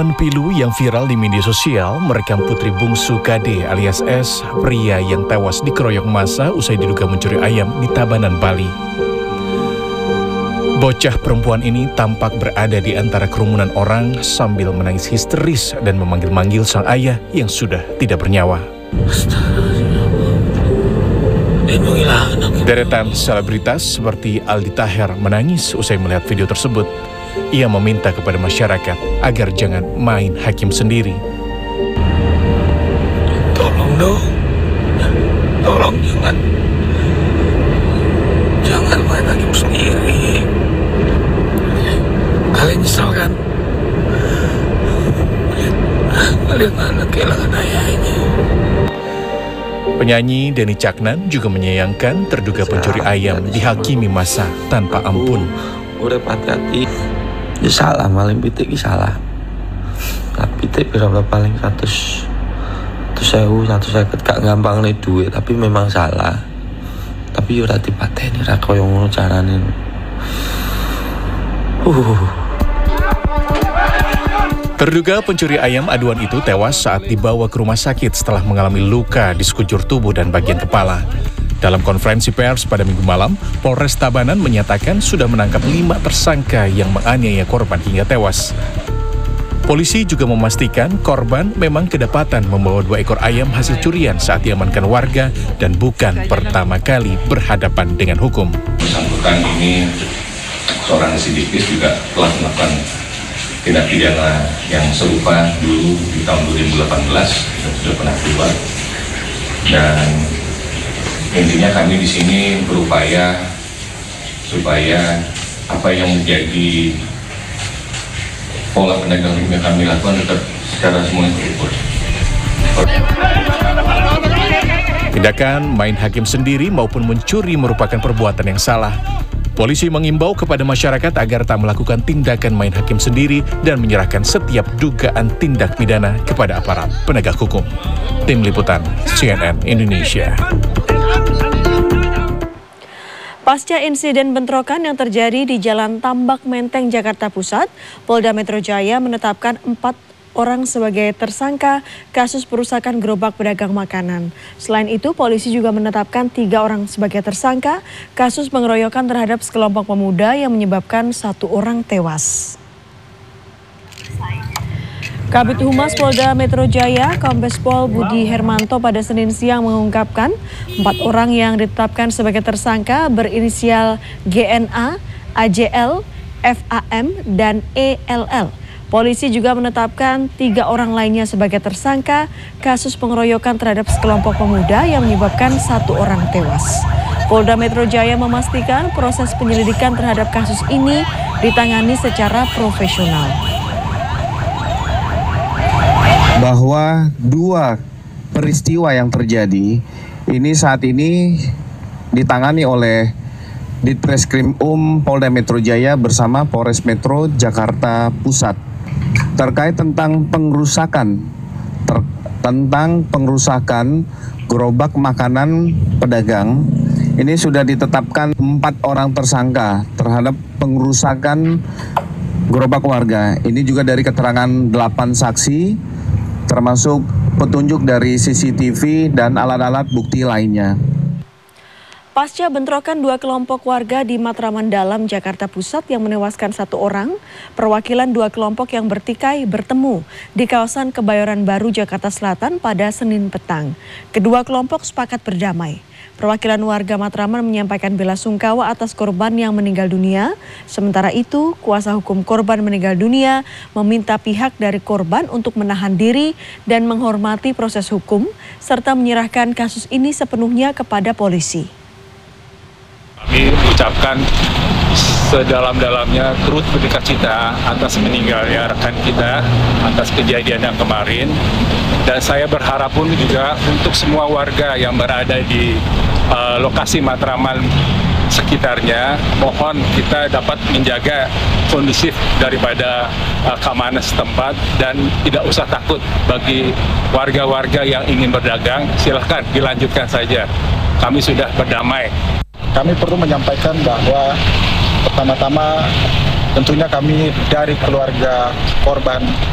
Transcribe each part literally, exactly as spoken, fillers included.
Momen pilu yang viral di media sosial merekam putri bungsu K D alias S, pria yang tewas dikeroyok massa usai diduga mencuri ayam di Tabanan, Bali. Bocah perempuan ini tampak berada di antara kerumunan orang sambil menangis histeris dan memanggil-manggil sang ayah yang sudah tidak bernyawa. Deretan selebritas seperti Aldi Taher menangis usai melihat video tersebut. Ia meminta kepada masyarakat agar jangan main hakim sendiri. Tolong dong, tolong jangan, jangan main hakim sendiri. Kalian nyesal kan? Melihat anak kehilangan ayahnya. Penyanyi Denny Caknan juga menyayangkan terduga pencuri ayam dihakimi massa tanpa ampun. Udah hati-hati. Ya salah, maling pitik salah. Tapi pitik berapa paling seratus, satu sewu, satu seket gak gampang nih duit, tapi memang salah. Tapi udah dipateni ra koyo ngono carane. Uh. Terduga pencuri ayam aduan itu tewas saat dibawa ke rumah sakit setelah mengalami luka di sekujur tubuh dan bagian kepala. Dalam konferensi pers pada Minggu malam, Polres Tabanan menyatakan sudah menangkap lima tersangka yang menganiaya korban hingga tewas. Polisi juga memastikan korban memang kedapatan membawa dua ekor ayam hasil curian saat diamankan warga dan bukan pertama kali berhadapan dengan hukum. Bersangkutan ini seorang residivis juga telah melakukan tindak pidana yang serupa dulu di tahun dua ribu delapan belas dan sudah pernah keluar. Dan intinya kami di sini berupaya supaya apa yang menjadi pola penegakan hukum yang kami lakukan tetap secara semuanya terukur. Tindakan main hakim sendiri maupun mencuri merupakan perbuatan yang salah. Polisi mengimbau kepada masyarakat agar tak melakukan tindakan main hakim sendiri dan menyerahkan setiap dugaan tindak pidana kepada aparat penegak hukum. Tim Liputan C N N Indonesia. Pasca insiden bentrokan yang terjadi di Jalan Tambak Menteng, Jakarta Pusat, Polda Metro Jaya menetapkan empat orang sebagai tersangka kasus perusakan gerobak pedagang makanan. Selain itu, polisi juga menetapkan tiga orang sebagai tersangka kasus pengeroyokan terhadap sekelompok pemuda yang menyebabkan satu orang tewas. Kabid Humas Polda Metro Jaya, Kombes Pol Budi Hermanto pada Senin siang mengungkapkan empat orang yang ditetapkan sebagai tersangka berinisial G N A, A J L, F A M, dan E L L. Polisi juga menetapkan tiga orang lainnya sebagai tersangka kasus pengeroyokan terhadap sekelompok pemuda yang menyebabkan satu orang tewas. Polda Metro Jaya memastikan proses penyelidikan terhadap kasus ini ditangani secara profesional. Bahwa dua peristiwa yang terjadi ini saat ini ditangani oleh Ditreskrimum Polda Metro Jaya bersama Polres Metro Jakarta Pusat terkait tentang pengrusakan ter, tentang pengrusakan gerobak makanan pedagang. Ini sudah ditetapkan empat orang tersangka terhadap pengrusakan gerobak warga. Ini juga dari keterangan delapan saksi, termasuk petunjuk dari C C T V dan alat-alat bukti lainnya. Pasca bentrokan dua kelompok warga di Matraman Dalam, Jakarta Pusat yang menewaskan satu orang, perwakilan dua kelompok yang bertikai bertemu di kawasan Kebayoran Baru, Jakarta Selatan pada Senin petang. Kedua kelompok sepakat berdamai. Perwakilan warga Matraman menyampaikan bela sungkawa atas korban yang meninggal dunia. Sementara itu, kuasa hukum korban meninggal dunia meminta pihak dari korban untuk menahan diri dan menghormati proses hukum, serta menyerahkan kasus ini sepenuhnya kepada polisi. Kami mengucapkan sedalam-dalamnya turut berduka cita atas meninggalnya rekan kita, atas kejadian yang kemarin. Dan saya berharap pun juga untuk semua warga yang berada di uh, lokasi Matraman sekitarnya, mohon kita dapat menjaga kondusif daripada uh, keamanan setempat dan tidak usah takut. Bagi warga-warga yang ingin berdagang, silahkan dilanjutkan saja. Kami sudah berdamai. Kami perlu menyampaikan bahwa pertama-tama tentunya kami dari keluarga korban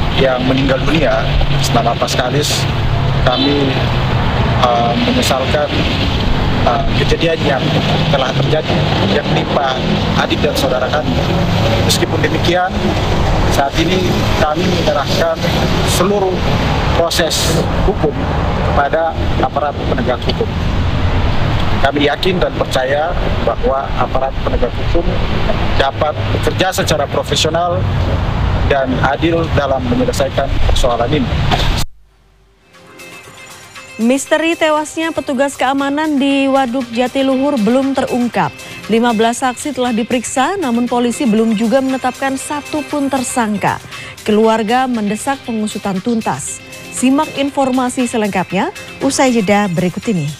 yang meninggal dunia selama Paskalis, kami uh, menyesalkan uh, kejadian yang telah terjadi yang menimpa adik dan saudara kami. Meskipun demikian, saat ini kami menyerahkan seluruh proses hukum kepada aparat penegak hukum. Kami yakin dan percaya bahwa aparat penegak hukum dapat bekerja secara profesional dan adil dalam menyelesaikan persoalan ini. Misteri tewasnya petugas keamanan di Waduk Jatiluhur belum terungkap. lima belas saksi telah diperiksa, namun polisi belum juga menetapkan satu pun tersangka. Keluarga mendesak pengusutan tuntas. Simak informasi selengkapnya usai jeda berikut ini.